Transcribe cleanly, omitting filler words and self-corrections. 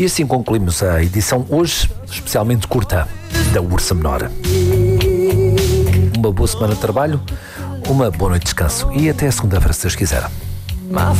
E assim concluímos a edição hoje, especialmente curta, da Ursa Menor. Uma boa semana de trabalho, uma boa noite de descanso e até segunda-feira, se Deus quiser.